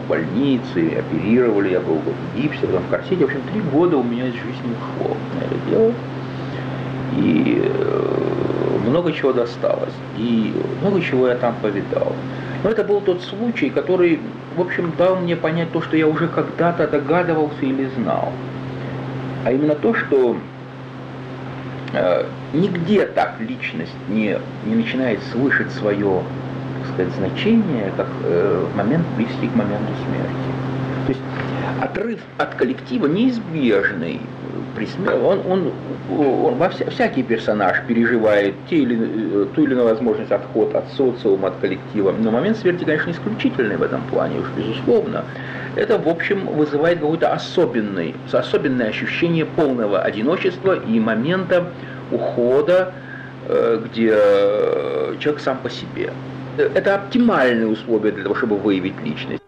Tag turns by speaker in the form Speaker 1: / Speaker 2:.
Speaker 1: в больнице, оперировали, я был в гипсе, потом в корсете. В общем, 3 года у меня из жизни ушло на это дело. И много чего досталось, и много чего я там повидал. Но это был тот случай, который, в общем, дал мне понять то, что я уже когда-то догадывался или знал. А именно то, что нигде так личность не начинает слышать свое, так сказать, значение, как в момент близкий к моменту смерти. То есть отрыв от коллектива неизбежный. Всякий персонаж переживает ту или иную возможность отхода от социума, от коллектива. Но момент смерти, конечно, исключительный в этом плане, уж безусловно. Это, в общем, вызывает какое-то особенное ощущение полного одиночества и момента ухода, где человек сам по себе. Это оптимальные условия для того, чтобы выявить личность.